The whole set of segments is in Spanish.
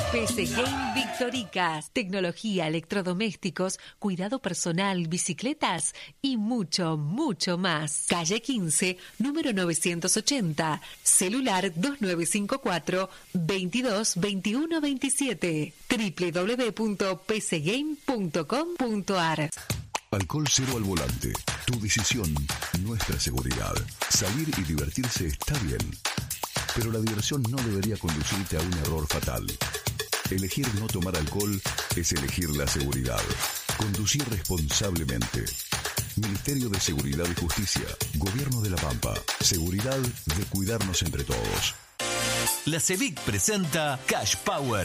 PC Game Victoricas, tecnología, electrodomésticos, cuidado personal, bicicletas y mucho, mucho más. Calle 15, número 980, celular 2954 22 21 27, www.pcgame.com.ar. Alcohol cero al volante. Tu decisión, nuestra seguridad. Salir y divertirse está bien, pero la diversión no debería conducirte a un error fatal. Elegir no tomar alcohol es elegir la seguridad. Conducir responsablemente. Ministerio de Seguridad y Justicia. Gobierno de La Pampa. Seguridad de cuidarnos entre todos. La CEVIC presenta Cash Power.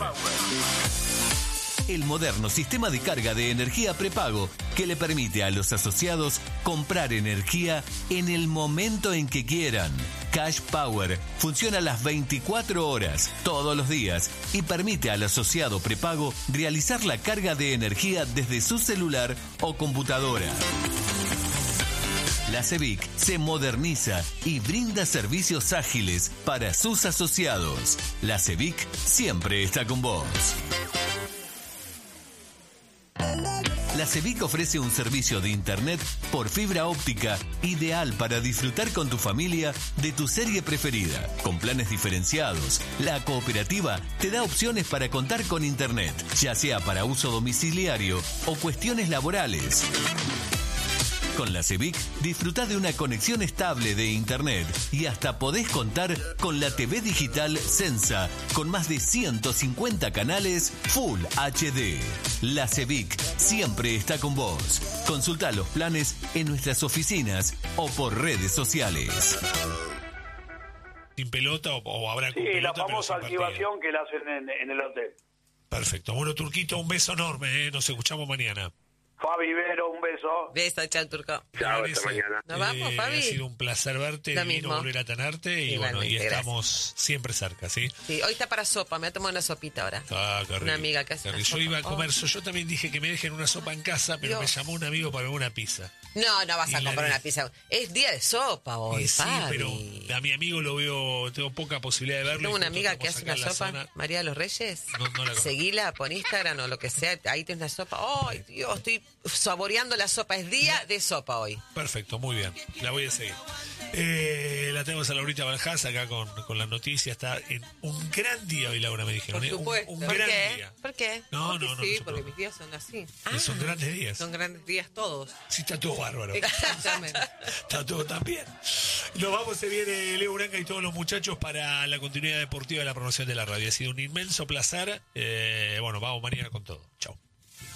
El moderno sistema de carga de energía prepago que le permite a los asociados comprar energía en el momento en que quieran. Cash Power funciona las 24 horas, todos los días, y permite al asociado prepago realizar la carga de energía desde su celular o computadora. La CEVIC se moderniza y brinda servicios ágiles para sus asociados. La CEVIC siempre está con vos. La CEVIC ofrece un servicio de internet por fibra óptica ideal para disfrutar con tu familia de tu serie preferida. Con planes diferenciados, la cooperativa te da opciones para contar con internet, ya sea para uso domiciliario o cuestiones laborales. Con la CEVIC disfrutá de una conexión estable de internet y hasta podés contar con la TV digital Sensa con más de 150 canales Full HD. La CEVIC siempre está con vos. Consultá los planes en nuestras oficinas o por redes sociales. ¿Sin pelota o habrá con pelota? Sí, la famosa activación que la hacen en el hotel. Perfecto. Bueno, Turquito, un beso enorme, Nos escuchamos mañana. Fabi Vero, un beso. Beso, chao, Turco. Chao, hasta mañana. Nos vamos, Fabi. Ha sido un placer verte, divino volver a tenerte y igualmente, y estamos siempre cerca, ¿sí? Sí, hoy está para sopa, me voy a tomar una sopita ahora. Ah, qué rico. Una amiga que hace una Yo sopa. iba a comer, yo también dije que me dejen una sopa en casa, pero me llamó un amigo para una pizza. No vas a comprar una pizza. Es día de sopa hoy, sí, Fabi. pero a mi amigo lo veo, tengo poca posibilidad de verlo. Tengo una amiga que hace una sopa, María de los Reyes. No la conozco. Seguila por Instagram o lo que sea, ahí tienes una sopa. ¡Ay, Dios! Estoy saboreando la sopa. Es día de sopa hoy. Perfecto, muy bien. La voy a seguir. La tenemos a Laurita Baljás acá con la noticia. Está en un gran día hoy, Laura, me dijeron. Por supuesto. Un ¿Por gran qué? día. ¿Por qué? No. Sí, porque mis días son así. Son grandes días. Son grandes días todos. Sí, está todo bárbaro. Exactamente. Está todo tan bien. Nos vamos, se viene Leo Branca y todos los muchachos para la continuidad deportiva de la promoción de la radio. Ha sido un inmenso placer. Vamos mañana con todo.